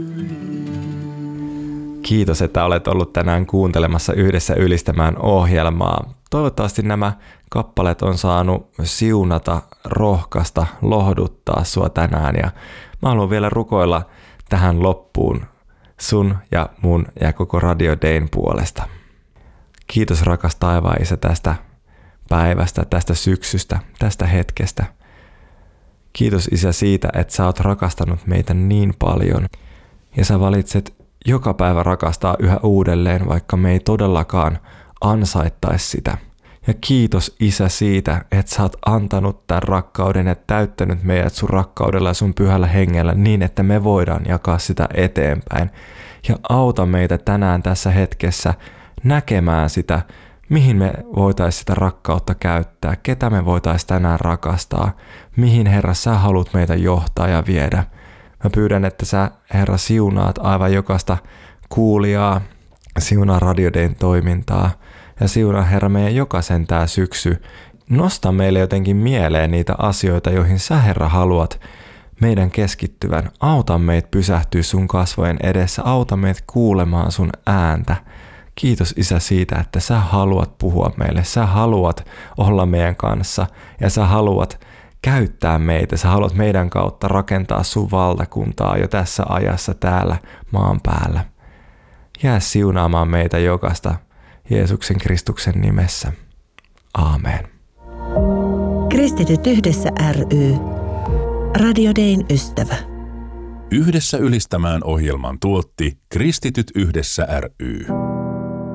Kiitos, että olet ollut tänään kuuntelemassa Yhdessä ylistämään -ohjelmaa. Toivottavasti nämä kappaleet on saanut siunata, rohkaista, lohduttaa sua tänään. Ja mä haluan vielä rukoilla tähän loppuun sun ja mun ja koko Radio Dayn puolesta. Kiitos rakas taivaan Isä tästä päivästä, tästä syksystä, tästä hetkestä. Kiitos Isä siitä, että sä oot rakastanut meitä niin paljon ja sä valitset joka päivä rakastaa yhä uudelleen, vaikka me ei todellakaan ansaittaisi sitä. Ja kiitos Isä siitä, että sä oot antanut tämän rakkauden ja täyttänyt meidät sun rakkaudella ja sun pyhällä hengellä niin, että me voidaan jakaa sitä eteenpäin. Ja auta meitä tänään tässä hetkessä näkemään sitä, mihin me voitaisiin sitä rakkautta käyttää, ketä me voitaisiin tänään rakastaa, mihin Herra sä haluat meitä johtaa ja viedä. Mä pyydän, että sä Herra siunaat aivan jokaista kuulijaa, siunaa Radio Dayn toimintaa ja siunaa Herra meidän jokaisen tää syksy. Nosta meille jotenkin mieleen niitä asioita, joihin sä Herra haluat meidän keskittyvän. Auta meitä pysähtyä sun kasvojen edessä, auta meitä kuulemaan sun ääntä. Kiitos Isä siitä, että sä haluat puhua meille, sä haluat olla meidän kanssa ja sä haluat käyttää meitä, sä haluat meidän kautta rakentaa sun valtakuntaa jo tässä ajassa täällä maan päällä. Jää siunaamaan meitä jokaista Jeesuksen Kristuksen nimessä. Aamen. Kristityt yhdessä ry. Radio Dayn ystävä. Yhdessä ylistämään -ohjelman tuotti Kristityt yhdessä ry.